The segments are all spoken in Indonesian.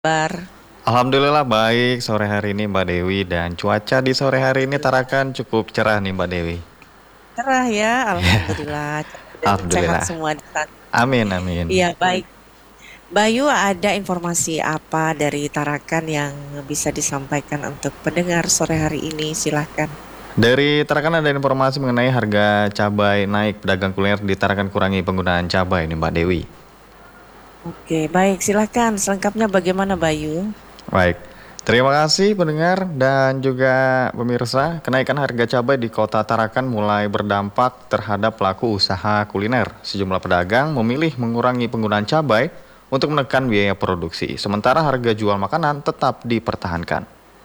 Bar. Alhamdulillah baik sore hari ini Mbak Dewi, dan cuaca di sore hari ini Tarakan cukup cerah nih Mbak Dewi. Cerah ya, Ya, alhamdulillah, dan sehat Alhamdulillah. semua di sana. Amin amin. Iya, baik. Bayu, ada informasi apa dari Tarakan yang bisa disampaikan untuk pendengar sore hari ini? Silahkan. Dari Tarakan ada informasi mengenai harga cabai naik. Pedagang kuliner di Tarakan kurangi penggunaan cabai nih Mbak Dewi. Oke, baik, silahkan. Selengkapnya bagaimana, Bayu? Baik. Terima kasih pendengar dan juga pemirsa. Kenaikan harga cabai di Kota Tarakan mulai berdampak terhadap pelaku usaha kuliner. Sejumlah pedagang memilih mengurangi penggunaan cabai untuk menekan biaya produksi. Sementara harga jual makanan tetap dipertahankan.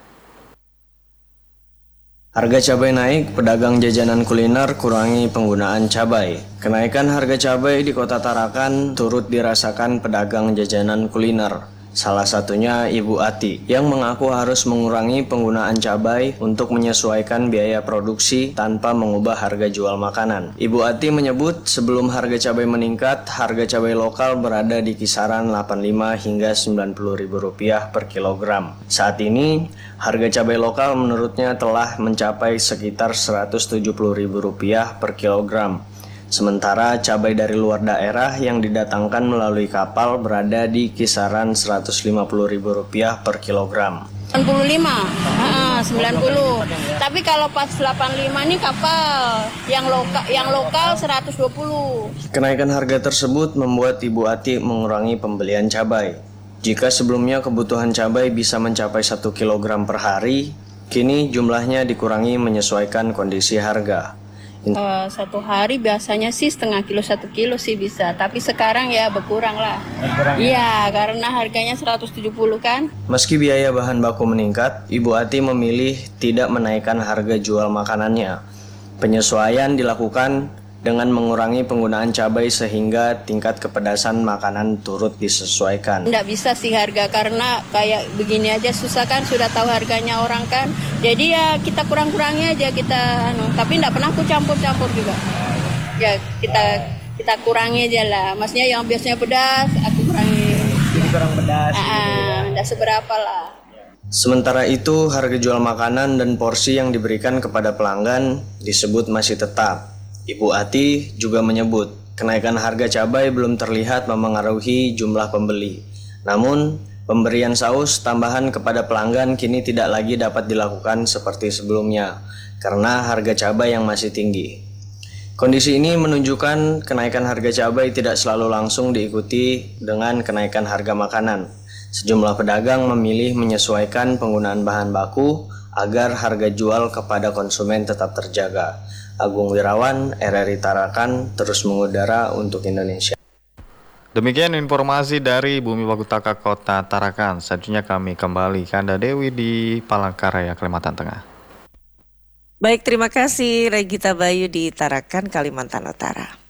Harga cabai naik, pedagang jajanan kuliner kurangi penggunaan cabai. Kenaikan harga cabai di Kota Tarakan turut dirasakan pedagang jajanan kuliner. Salah satunya Ibu Ati, yang mengaku harus mengurangi penggunaan cabai untuk menyesuaikan biaya produksi tanpa mengubah harga jual makanan. Ibu Ati menyebut sebelum harga cabai meningkat, harga cabai lokal berada di kisaran Rp85 hingga Rp90.000 per kilogram. Saat ini, harga cabai lokal menurutnya telah mencapai sekitar Rp170.000 per kilogram. Sementara cabai dari luar daerah yang didatangkan melalui kapal berada di kisaran Rp150.000 per kilogram. 95, 90. Tapi kalau pas 85 ini kapal, yang lokal 120. Kenaikan harga tersebut membuat Ibu Ati mengurangi pembelian cabai. Jika sebelumnya kebutuhan cabai bisa mencapai 1 kilogram per hari, kini jumlahnya dikurangi menyesuaikan kondisi harga. Satu hari biasanya sih setengah kilo, 1 kilo sih bisa. Tapi sekarang ya berkurang lah. Iya, karena harganya 170 kan. Meski biaya bahan baku meningkat, Ibu Ati memilih tidak menaikkan harga jual makanannya. Penyesuaian dilakukan dengan mengurangi penggunaan cabai sehingga tingkat kepedasan makanan turut disesuaikan. Nggak bisa sih harga, karena kayak begini aja susah kan, sudah tahu harganya orang kan. Jadi ya kita kurang-kurangi aja kita, tapi nggak pernah aku campur-campur juga. Ya kita kurangi aja lah. Maksudnya yang biasanya pedas, aku kurangi. Jadi kurang pedas. Nggak seberapa lah. Sementara itu, harga jual makanan dan porsi yang diberikan kepada pelanggan disebut masih tetap. Ibu Ati juga menyebut kenaikan harga cabai belum terlihat memengaruhi jumlah pembeli. Namun, pemberian saus tambahan kepada pelanggan kini tidak lagi dapat dilakukan seperti sebelumnya karena harga cabai yang masih tinggi. Kondisi ini menunjukkan kenaikan harga cabai tidak selalu langsung diikuti dengan kenaikan harga makanan. Sejumlah pedagang memilih menyesuaikan penggunaan bahan baku agar harga jual kepada konsumen tetap terjaga. Agung Wirawan, RRI Tarakan, terus mengudara untuk Indonesia. Demikian informasi dari Bumi Wagutaka Kota Tarakan. Selanjutnya kami kembali ke Anda Dewi di Palangkaraya, Kalimantan Tengah. Baik, terima kasih Regita Bayu di Tarakan, Kalimantan Utara.